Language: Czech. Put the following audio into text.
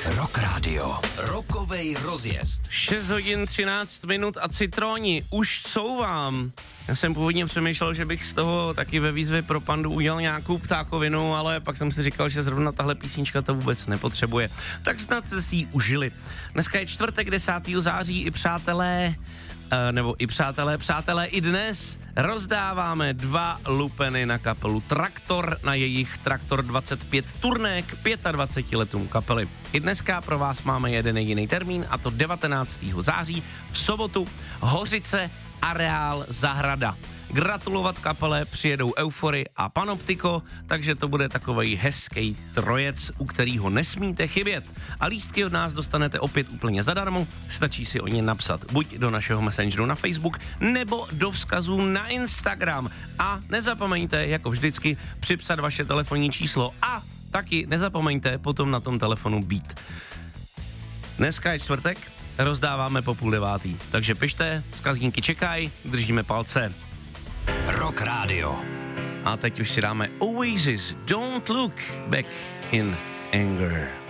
Rock Radio. Rockovej rozjezd. 6 hodin 13 minut a Citróni už couvám. Já jsem původně přemýšlel, že bych z toho taky ve výzvě pro Pandu udělal nějakou ptákovinu, ale pak jsem si říkal, že zrovna tahle písnička to vůbec nepotřebuje. Tak snad se si ji užili. Dneska je čtvrtek 10. září i přátelé, i dnes rozdáváme 2 lupeny na kapelu Traktor na jejich Traktor 25 turné k 25 letům kapely. I dneska pro vás máme jeden jediný termín, a to 19. září v sobotu Hořice, areál Zahrada. Gratulovat kapele přijedou Eufory a Panoptiko, takže to bude takovej hezký trojec, u kterého nesmíte chybět. A lístky od nás dostanete opět úplně zadarmo, stačí si o ně napsat buď do našeho messengeru na Facebook, nebo do vzkazu na Instagram. A nezapomeňte, jako vždycky, připsat vaše telefonní číslo a taky nezapomeňte potom na tom telefonu být. Dneska je čtvrtek, rozdáváme po 8:30, takže pište, vzkazníky čekají, držíme palce. Rock Radio. A teď už si dáme Oasis, Don't Look Back in Anger.